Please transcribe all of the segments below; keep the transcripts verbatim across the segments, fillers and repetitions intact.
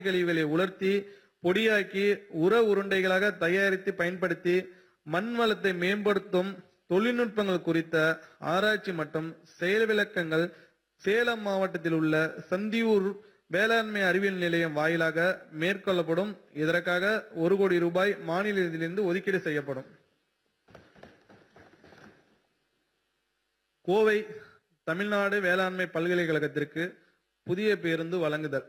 கழிவுகளை உலர்த்தி பொடியாக்கி உர உருண்டைகளாக தயாரித்து பயன்படுத்தி மண் வளத்தை மேம்படுத்தும் தொழில்நுட்பங்கள் குறித்த ஆராய்ச்சி மற்றும் செயல் விளக்கங்கள் சேலம் மாவட்டத்தில் உள்ள சந்தியூர் வேளாண்மை அறிவியல் நிலையம் வாயிலாக மேற்கொள்ளப்படும். இதற்காக ஒரு கோடி ரூபாய் மாநில நிதியிலிருந்து ஒதுக்கீடு செய்யப்படும். கோவை தமிழ்நாடு வேளாண்மை பல்கலைக்கழகத்திற்கு புதிய பேருந்து வழங்குதல்.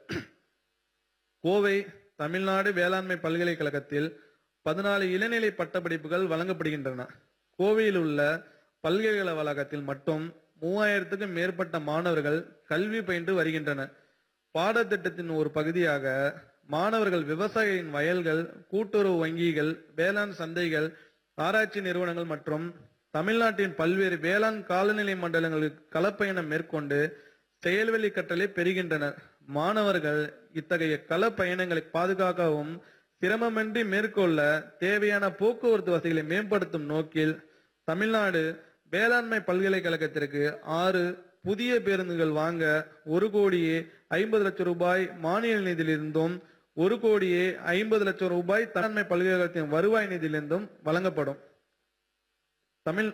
கோவை தமிழ்நாடு வேளாண்மை பல்கலைக்கழகத்தில் பதினாலு இளநிலை பட்டப்படிப்புகள் வழங்கப்படுகின்றன. கோவையில் உள்ள பல்கலைக்கழக வளாகத்தில் மட்டும் மூவாயிரத்துக்கும் மேற்பட்ட மாணவர்கள் கல்வி பயின்று வருகின்றனர். பாடத்திட்டத்தின் ஒரு பகுதியாக மாணவர்கள் விவசாயிகளின் வயல்கள், கூட்டுறவு வங்கிகள், வேளாண் சந்தைகள், ஆராய்ச்சி நிறுவனங்கள் மற்றும் தமிழ்நாட்டின் பல்வேறு வேளாண் காலநிலை மண்டலங்களுக்கு களப்பயணம் மேற்கொண்டு செயல்வெளி கற்றலை பெறுகின்றனர். மாணவர்கள் இத்தகைய கள பயணங்களை பாதுகாக்கவும் சிரமமின்றி மேற்கொள்ள தேவையான போக்குவரத்து வசதிகளை மேம்படுத்தும் நோக்கில் தமிழ்நாடு வேளாண்மை பல்கலைக்கழகத்திற்கு ஆறு புதிய பேருந்துகள் வாங்க ஒரு கோடியே ஐம்பது லட்சம் ரூபாய் மானிய நிதியிலிருந்தும் ஒரு கோடியே ஐம்பது லட்சம் ரூபாய் வேளாண்மை பல்கலைக்கழகத்தின் வருவாய் நிதியிலிருந்தும் வழங்கப்படும். தமிழ்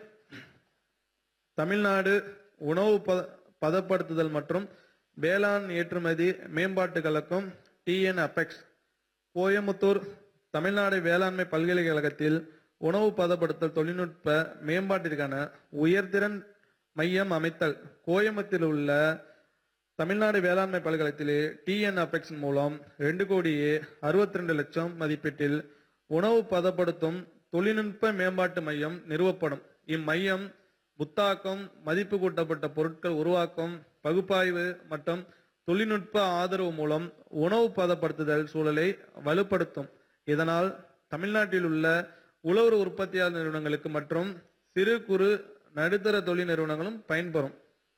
தமிழ்நாடு உணவு பதப்படுத்துதல் மற்றும் வேளாண் ஏற்றுமதி மேம்பாட்டு கழகம் டிஎன் அபெக்ஸ் கோயம்புத்தூர் தமிழ்நாடு வேளாண்மை பல்கலைக்கழகத்தில் உணவு பதப்படுத்தல் தொழில்நுட்ப மேம்பாட்டிற்கான உயர்திறன் மையம் அமைத்தல். கோயம்புத்தூரில் உள்ள தமிழ்நாடு வேளாண்மை பல்கலைக்கழகத்திலே டிஎன் அபெக்ஸ் மூலம் ரெண்டு கோடியே அறுபத்தி ரெண்டு லட்சம் மதிப்பீட்டில் உணவு பதப்படுத்தும் தொழில்நுட்ப மேம்பாட்டு மையம் நிறுவப்படும். இம்மையம் புத்தாக்கம், மதிப்பு கூட்டப்பட்ட பொருட்கள் உருவாக்கம், பகுப்பாய்வு மற்றும் தொழில்நுட்ப ஆதரவு மூலம் உணவு பதப்படுத்துதல் சூழலை வலுப்படுத்தும். இதனால் தமிழ்நாட்டில் உள்ள உழவர் உற்பத்தியாளர் நிறுவனங்களுக்கு மற்றும் சிறு குறு நடுத்தர தொழில் நிறுவனங்களும் பயன்பெறும்.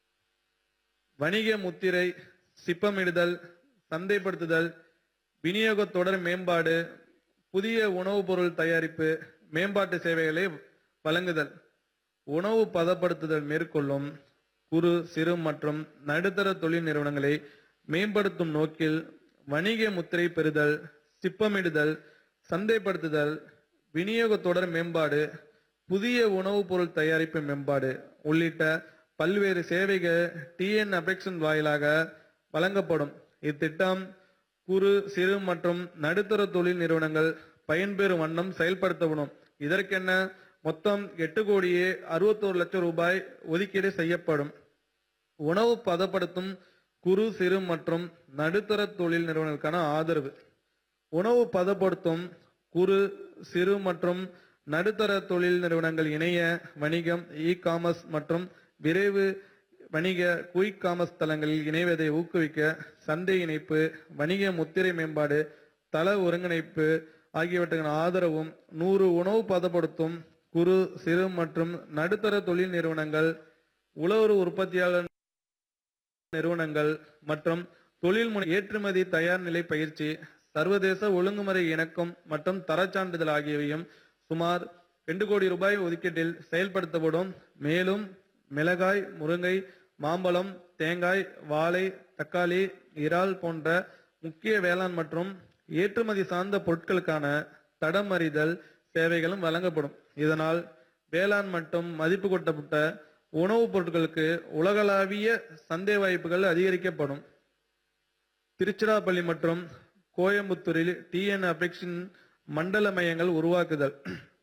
வணிக முத்திரை, சிப்பமிடுதல், சந்தைப்படுத்துதல், விநியோக தொடர் மேம்பாடு, புதிய உணவுப் பொருள் தயாரிப்பு மேம்பாட்டு சேவைகளை வழங்குதல், உணவு பதப்படுத்துதல் மேற்கொள்ளும் குறு சிறு மற்றும் நடுத்தர தொழில் நிறுவனங்களை மேம்படுத்தும் நோக்கில் வணிக முத்திரை பெறுதல், சிப்பமிடுதல், சந்தைப்படுத்துதல், விநியோக தொடர் மேம்பாடு, புதிய உணவுப் பொருள் தயாரிப்பு மேம்பாடு உள்ளிட்ட பல்வேறு சேவைகள் டிஎன் அபெக்ஸின் வாயிலாக வழங்கப்படும். இத்திட்டம் குறு சிறு மற்றும் நடுத்தர தொழில் நிறுவனங்கள் பயன்பெறும் வண்ணம் செயல்படுத்தப்படும். இதற்கென மொத்தம் எட்டு கோடியே அறுபத்தோரு லட்சம் ரூபாய் ஒதுக்கீடு செய்யப்படும். உணவு பதப்படுத்தும் குறு சிறு மற்றும் நடுத்தர தொழில் நிறுவனங்களுக்கான ஆதரவு. உணவு பதப்படுத்தும் குறு சிறு மற்றும் நடுத்தர தொழில் நிறுவனங்கள் இணைய வணிகம், இ காமர்ஸ் மற்றும் விரைவு வணிக குயிக் காமர்ஸ் தளங்களில் இணைவதை ஊக்குவிக்க சந்தை இணைப்பு, வணிக முத்திரை மேம்பாடு, தள ஒருங்கிணைப்பு ஆகியவற்றின் ஆதரவும் நூறு உணவு பதப்படுத்தும் குறு சிறு மற்றும் நடுத்தர தொழில் நிறுவனங்கள், உழவர் உற்பத்தியாளர் நிறுவனங்கள் மற்றும் தொழில் முனை ஏற்றுமதி தயார் நிலை பயிற்சி, சர்வதேச ஒழுங்குமுறை இணக்கம் மற்றும் தரச்சான்றிதழ் ஆகியவையும் சுமார் ரெண்டு கோடி ரூபாய் ஒதுக்கீட்டில் செயல்படுத்தப்படும். மேலும் மிளகாய், முருங்கை, மாம்பழம், தேங்காய், வாழை, தக்காளி, இறால் போன்ற முக்கிய வேளாண் மற்றும் ஏற்றுமதி சார்ந்த பொருட்களுக்கான தடமறிதல் சேவைகளும் வழங்கப்படும். இதனால் வேளாண் மற்றும் மதிப்பு கூட்டப்பட்ட உணவுப் பொருட்களுக்கு உலகளாவிய சந்தை வாய்ப்புகள் அதிகரிக்கப்படும். திருச்சிராப்பள்ளி மற்றும் கோயம்புத்தூரில் டிஎன் அபெக்ஸின் மண்டல மையங்கள் உருவாக்குதல்.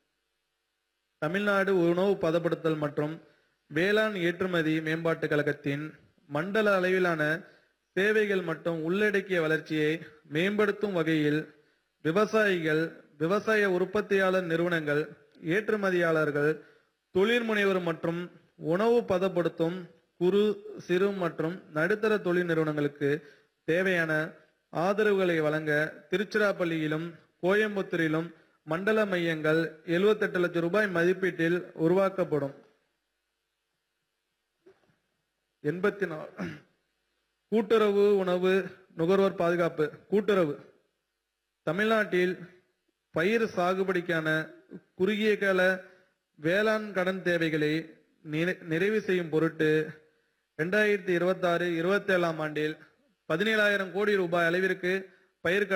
தமிழ்நாடு உணவு பதப்படுத்தல் மற்றும் வேளாண் ஏற்றுமதி மேம்பாட்டு கழகத்தின் மண்டல அளவிலான சேவைகள் மற்றும் உள்ளடக்கிய வளர்ச்சியை மேம்படுத்தும் வகையில் விவசாயிகள், விவசாய உற்பத்தியாளர் நிறுவனங்கள், ஏற்றுமதியாளர்கள், தொழில் முனைவர் மற்றும் உணவு பதப்படுத்தும் குறு சிறு மற்றும் நடுத்தர தொழில் நிறுவனங்களுக்கு தேவையான ஆதரவுகளை வழங்க திருச்சிராப்பள்ளியிலும் கோயம்புத்தூரிலும் மண்டல மையங்கள் எழுபத்தி எட்டு லட்சம் ரூபாய் மதிப்பீட்டில் உருவாக்கப்படும். எண்பத்தி நாலு கூட்டுறவு உணவு நுகர்வோர் பாதுகாப்பு. கூட்டுறவு தமிழ்நாட்டில் பயிர் சாகுபடிக்கான குறுகிய கால வேளாண் கடன் தேவைகளை நிறைவு செய்யும் பொருட்டு இரண்டாயிரத்தி இருபத்தி ஆறு இருபத்தி ஏழாம் ஆண்டில் பதினேழாயிரம் கோடி ரூபாய் அளவிற்கு பயிர்